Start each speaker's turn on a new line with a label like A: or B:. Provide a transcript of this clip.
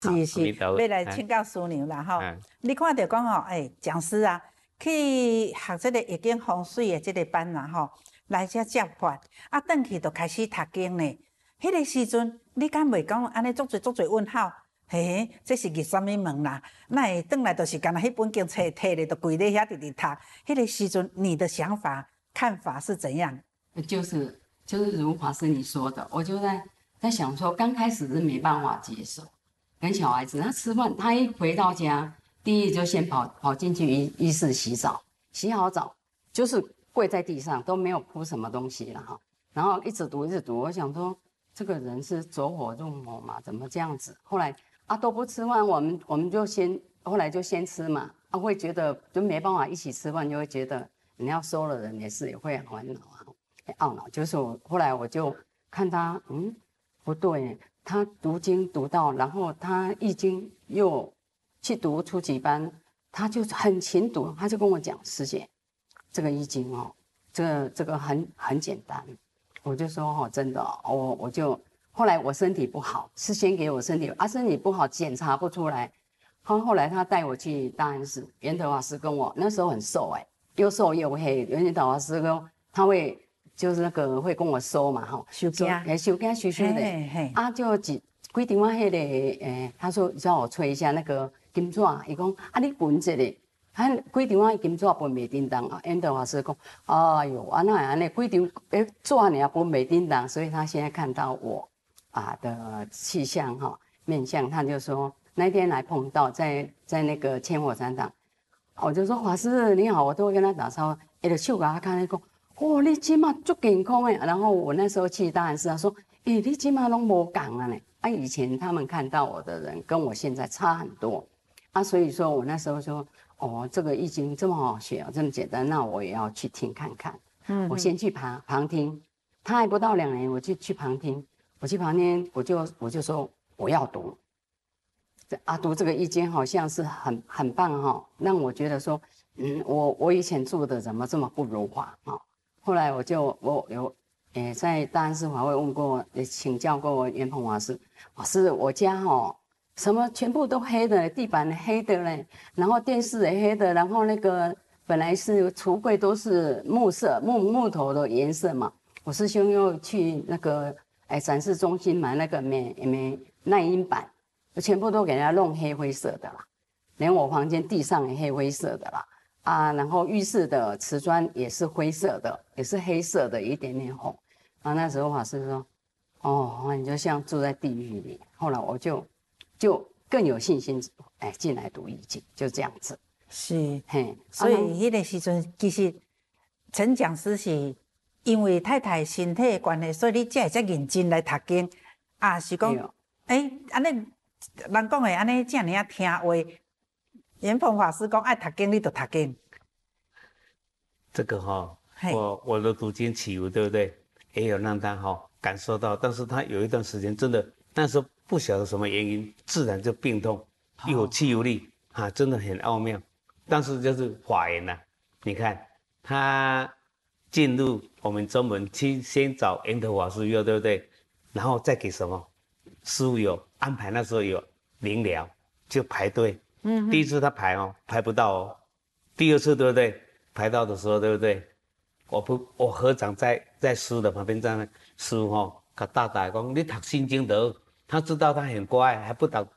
A: 是，要来请教师娘啦吼。你看到讲吼，讲师啊，去学这个易经风水的这个班啦吼，来遮接法，啊，转去就开始读经呢。迄个时阵，你敢袂讲安尼足侪问号？嘿，这是入什么门啦？那会转来就是干那迄本经册摕咧，就跪咧遐直直读。迄个时阵，你的想法看法是怎样？
B: 就是如法师你说的，我就在想说，刚开始是没办法接受，跟小孩子他吃饭，他一回到家，第一就先跑进去浴室洗澡，洗好澡就是跪在地上都没有铺什么东西了哈，然后一直读，我想说这个人是走火入魔嘛，怎么这样子？后来都不吃饭，我们就后来就先吃嘛，会觉得就没办法一起吃饭，就会觉得你要收了人也会很烦恼啊。懊恼，就是后来我就看他，不对，他读经读到，然后他易经又去读初级班，他就很勤读，他就跟我讲，师姐，这个易经哦，这个很简单，我就说哦，真的哦，我就后来我身体不好，是先给我身体不好检查不出来，后来他带我去大安寺，圆德法师跟我那时候很瘦又瘦又黑，圆德法师跟他会。就是那个会跟我收嘛，吼，
A: 收惊，
B: 收惊虚虚的，就几张啊，迄个，他说叫我吹一下那个金纸，伊讲你分一个，几张啊金纸分袂叮当啊，圆德法师讲，哎呦，那安尼几张纸尔分袂叮当，所以他现在看到我的气象面相，他就说那天来碰到在那个千火山上，我就说法师你好，我都会跟他打招呼，就手甲他看那个。哇，你今嘛足健康诶！然后我那时候去大安寺，他说：“你今嘛拢无讲啊呢？以前他们看到我的人跟我现在差很多所以说我那时候说，哦，这个易经这么好学这么简单，那我也要去听看看。我先去旁听，他还不到2年，我就去旁听。我去旁听，我就说我要读。读这个易经好像是很棒让我觉得说，我以前做的怎么这么不如法后来我有在大安寺法会问过，也请教过我圆鹏法师，法师我家什么全部都黑的，地板黑的嘞，然后电视也黑的，然后那个本来是橱柜都是木头的颜色嘛，我师兄又去那个展示中心买那个美耐阴板，全部都给人家弄灰色的啦，连我房间地上也灰色的啦。然后浴室的瓷砖也是灰色的，也是黑色的，一点点红。那时候法师说：“哦，你就像住在地狱里。”后来我就更有信心，进来读易经，就这样子。
A: 是，所以迄个时阵，其实陈讲师是因为太太身体的关系，所以你才会遮认真来读经。是讲，安尼人讲的安尼这样听话。圆鹏法师讲爱读经，你就读经。
C: 这个我的读经起伏，对不对？也有让他感受到，但是他有一段时间真的那时候不晓得什么原因，自然就病痛，又有气无力真的很奥妙。但是就是法缘你看他进入我们中门去，先找圆德法师药，对不对？然后再给什么师父有安排，那时候有灵疗，就排队。第一次他排不到第二次对不对？排到的时候对不对？我合掌在师的旁边站，师父他大讲你读心经得，他知道他很乖，还不